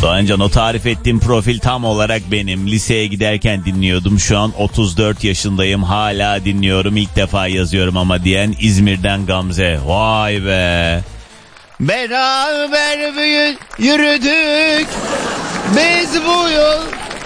Doğancan, o tarif ettiğim profil tam olarak benim. Liseye giderken dinliyordum. Şu an 34 yaşındayım. Hala dinliyorum. İlk defa yazıyorum ama diyen İzmir'den Gamze. Vay be. Beraber yürüdük biz bu yol.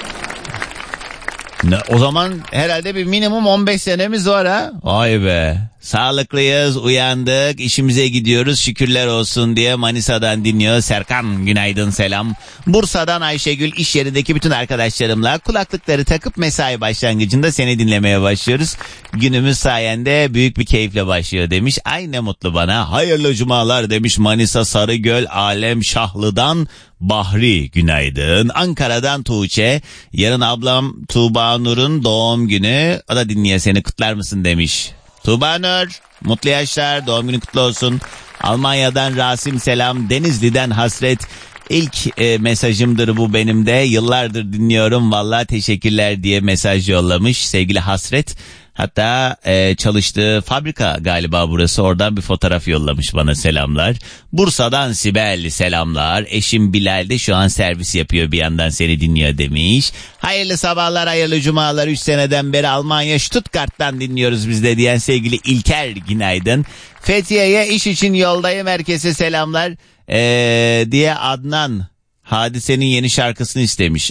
O zaman herhalde bir minimum 15 senemiz var ha. Vay be. Sağlıklıyız, uyandık, işimize gidiyoruz, şükürler olsun diye Manisa'dan dinliyor. Serkan, günaydın, selam. Bursa'dan Ayşegül, iş yerindeki bütün arkadaşlarımla kulaklıkları takıp mesai başlangıcında seni dinlemeye başlıyoruz. Günümüz sayende büyük bir keyifle başlıyor demiş. Ay ne mutlu bana. Hayırlı cumalar demiş Manisa Sarıgöl Alem Şahlı'dan Bahri, günaydın. Ankara'dan Tuğçe, yarın ablam Tuğba Nur'un doğum günü, o da dinliyor seni, kutlar mısın demiş. Tuğba Nur, mutlu yaşlar, doğum günü kutlu olsun. Almanya'dan Rasim, selam. Denizli'den Hasret, ilk mesajımdır bu benim de. Yıllardır dinliyorum, vallahi teşekkürler diye mesaj yollamış sevgili Hasret. Hatta çalıştığı fabrika galiba burası, oradan bir fotoğraf yollamış bana, selamlar. Bursa'dan Sibel, selamlar. Eşim Bilal de şu an servis yapıyor, bir yandan seni dinliyor demiş. Hayırlı sabahlar, hayırlı cumalar, 3 seneden beri Almanya Stuttgart'tan dinliyoruz biz de diyen sevgili İlker, günaydın. Fethiye'ye iş için yoldayım, herkese selamlar diye Adnan Hadise'nin yeni şarkısını istemiş.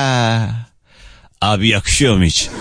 Abi yakışıyor mu hiç?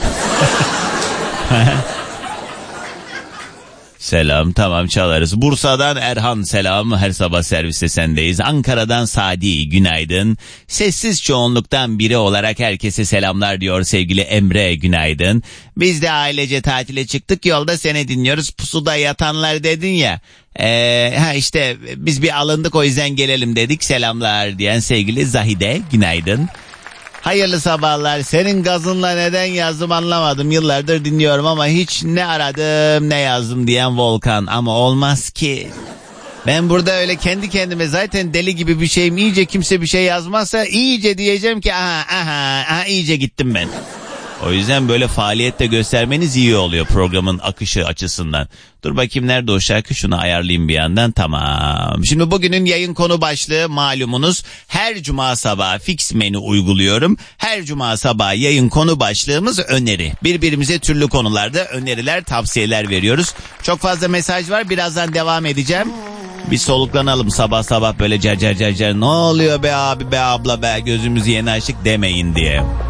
Selam, tamam çalarız. Bursa'dan Erhan, selam, her sabah serviste sendeyiz. Ankara'dan Sadi, günaydın. Sessiz çoğunluktan biri olarak herkese selamlar diyor sevgili Emre, günaydın. Biz de ailece tatile çıktık, yolda seni dinliyoruz. Pusuda yatanlar dedin ya. İşte biz bir alındık, o yüzden gelelim dedik, selamlar diyen sevgili Zahide, günaydın. Hayırlı sabahlar. Senin gazınla neden yazdım anlamadım. Yıllardır dinliyorum ama hiç ne aradım ne yazdım diyen Volkan. Ama olmaz ki. Ben burada öyle kendi kendime zaten deli gibi bir şeyim. İyice kimse bir şey yazmazsa iyice diyeceğim ki aha iyice gittim ben. O yüzden böyle faaliyette göstermeniz iyi oluyor programın akışı açısından. Dur bakayım nerede o şarkı, şunu ayarlayayım bir yandan, tamam. Şimdi bugünün yayın konu başlığı malumunuz, her cuma sabahı fix menü uyguluyorum. Her cuma sabahı yayın konu başlığımız öneri. Birbirimize türlü konularda öneriler, tavsiyeler veriyoruz. Çok fazla mesaj var, birazdan devam edeceğim. Bir soluklanalım sabah sabah böyle car ne oluyor be abi be abla be, gözümüzü yeni açtık demeyin diye.